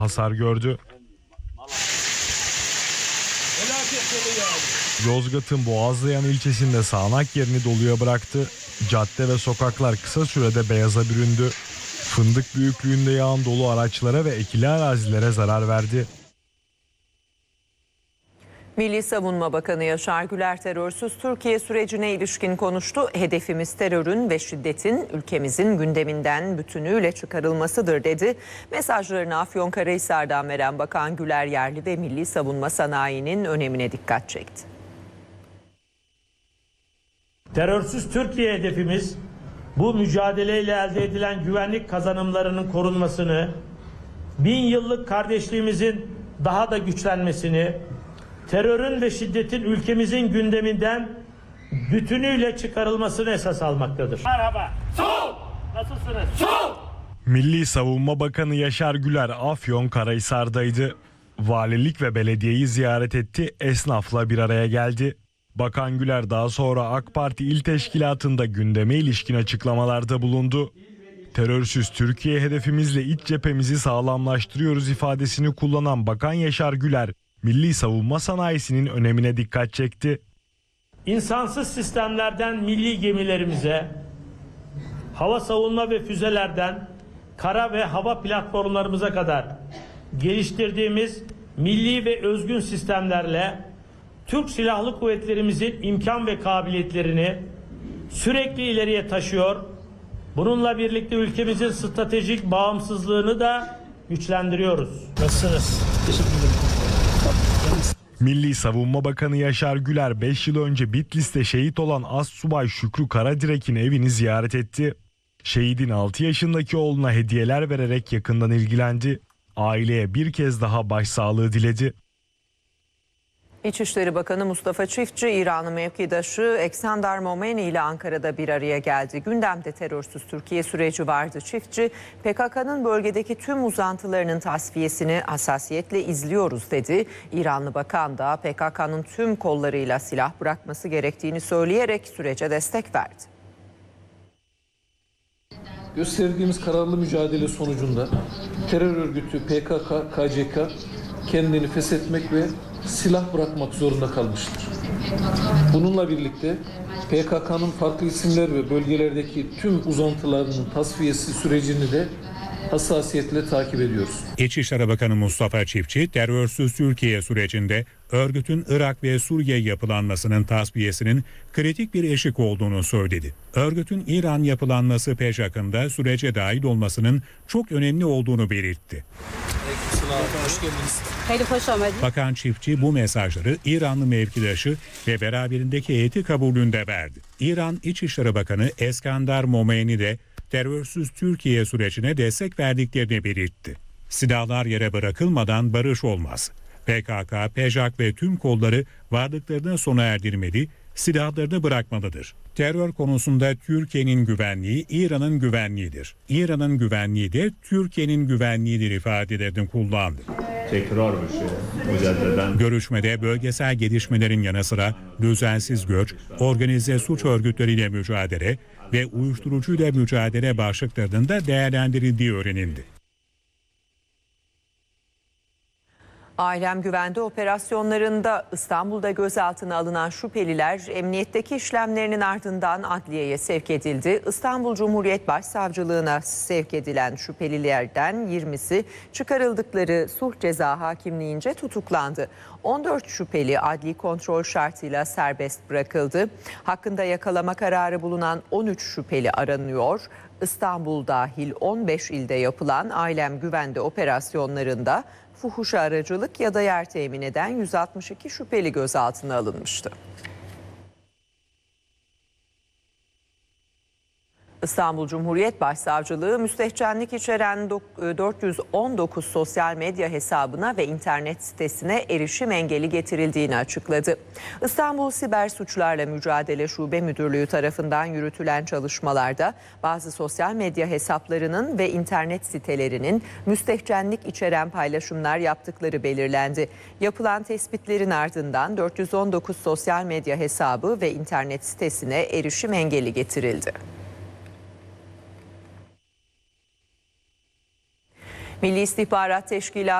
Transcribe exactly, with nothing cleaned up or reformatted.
hasar gördü. Yozgat'ın Boğazlayan ilçesinde sağanak yerini doluya bıraktı. Cadde ve sokaklar kısa sürede beyaza büründü. Fındık büyüklüğünde yağan dolu araçlara ve ekili arazilere zarar verdi. Milli Savunma Bakanı Yaşar Güler terörsüz Türkiye sürecine ilişkin konuştu. Hedefimiz terörün ve şiddetin ülkemizin gündeminden bütünüyle çıkarılmasıdır dedi. Mesajlarını Afyonkarahisar'dan veren Bakan Güler yerli ve milli savunma sanayinin önemine dikkat çekti. Terörsüz Türkiye hedefimiz bu mücadeleyle elde edilen güvenlik kazanımlarının korunmasını, bin yıllık kardeşliğimizin daha da güçlenmesini, terörün ve şiddetin ülkemizin gündeminden bütünüyle çıkarılmasını esas almaktadır. Merhaba. Sol. Nasılsınız? Sol. Milli Savunma Bakanı Yaşar Güler Afyonkarahisar'daydı. Valilik ve belediyeyi ziyaret etti, esnafla bir araya geldi. Bakan Güler daha sonra AK Parti İl Teşkilatı'nda gündeme ilişkin açıklamalarda bulundu. Terörsüz Türkiye hedefimizle iç cephemizi sağlamlaştırıyoruz ifadesini kullanan Bakan Yaşar Güler, milli savunma sanayisinin önemine dikkat çekti. İnsansız sistemlerden milli gemilerimize, hava savunma ve füzelerden kara ve hava platformlarımıza kadar geliştirdiğimiz milli ve özgün sistemlerle Türk Silahlı Kuvvetlerimizin imkan ve kabiliyetlerini sürekli ileriye taşıyor. Bununla birlikte ülkemizin stratejik bağımsızlığını da güçlendiriyoruz. Nasılsınız? Teşekkür ederim. Milli Savunma Bakanı Yaşar Güler beş yıl önce Bitlis'te şehit olan Astsubay Şükrü Karadirek'in evini ziyaret etti. Şehidin altı yaşındaki oğluna hediyeler vererek yakından ilgilendi. Aileye bir kez daha başsağlığı diledi. İçişleri Bakanı Mustafa Çiftçi, İranlı mevkidaşı Eksandar Momeni ile Ankara'da bir araya geldi. Gündemde terörsüz Türkiye süreci vardı. Çiftçi, P K K'nın bölgedeki tüm uzantılarının tasfiyesini hassasiyetle izliyoruz dedi. İranlı bakan da P K K'nın tüm kollarıyla silah bırakması gerektiğini söyleyerek sürece destek verdi. Gösterdiğimiz kararlı mücadele sonucunda terör örgütü P K K, K C K kendini feshetmek ve silah bırakmak zorunda kalmıştır. Bununla birlikte P K K'nın farklı isimler ve bölgelerdeki tüm uzantılarının tasfiyesi sürecini de hassasiyetle takip ediyoruz. İçişleri Bakanı Mustafa Çiftçi, terörsüz Türkiye sürecinde örgütün Irak ve Suriye yapılanmasının tasfiyesinin kritik bir eşik olduğunu söyledi. Örgütün İran yapılanması Peşak'ında sürece dahil olmasının çok önemli olduğunu belirtti. Bakan Çiftçi bu mesajları İranlı mevkidaşı ve beraberindeki heyeti kabulünde verdi. İran İçişleri Bakanı Eskandar Momeni de terörsüz Türkiye sürecine destek verdiklerini belirtti. Silahlar yere bırakılmadan barış olmaz. P K K, Peşak ve tüm kolları varlıklarını sona erdirmeli, silahlarını bırakmalıdır. Terör konusunda Türkiye'nin güvenliği İran'ın güvenliğidir. İran'ın güvenliği de Türkiye'nin güvenliğidir ifadelerini kullandı. Tekrar bir şey. Görüşmede bölgesel gelişmelerin yanı sıra düzensiz göç, organize suç örgütleriyle mücadele ve uyuşturucuyla mücadele başlıklarının da değerlendirildiği öğrenildi. Ailem güvende operasyonlarında İstanbul'da gözaltına alınan şüpheliler emniyetteki işlemlerinin ardından adliyeye sevk edildi. İstanbul Cumhuriyet Başsavcılığına sevk edilen şüphelilerden yirmisi çıkarıldıkları sulh ceza hakimliğince tutuklandı. on dört şüpheli adli kontrol şartıyla serbest bırakıldı. Hakkında yakalama kararı bulunan on üç şüpheli aranıyor. İstanbul dahil on beş ilde yapılan Ailem Güvende operasyonlarında fuhuşa aracılık ya da yer temin eden yüz altmış iki şüpheli gözaltına alınmıştı. İstanbul Cumhuriyet Başsavcılığı müstehcenlik içeren dört yüz on dokuz sosyal medya hesabına ve internet sitesine erişim engeli getirildiğini açıkladı. İstanbul Siber Suçlarla Mücadele Şube Müdürlüğü tarafından yürütülen çalışmalarda bazı sosyal medya hesaplarının ve internet sitelerinin müstehcenlik içeren paylaşımlar yaptıkları belirlendi. Yapılan tespitlerin ardından dört yüz on dokuz sosyal medya hesabı ve internet sitesine erişim engeli getirildi. Milli İstihbarat Teşkilatı